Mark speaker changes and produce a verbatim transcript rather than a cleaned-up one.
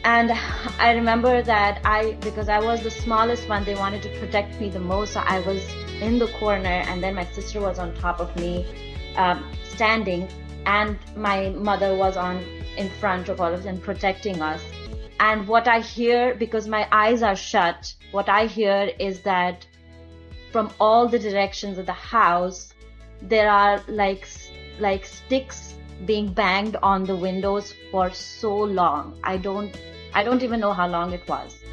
Speaker 1: And I remember that I, because I was the smallest one, they wanted to protect me the most. So I was in the corner, and then my sister was on top of me, um, standing, and my mother was on in front of all of them protecting us. And what I hear, because my eyes are shut, what I hear is that from all the directions of the house, there are like like sticks being banged on the windows for so long. I don't I don't even know how long it was.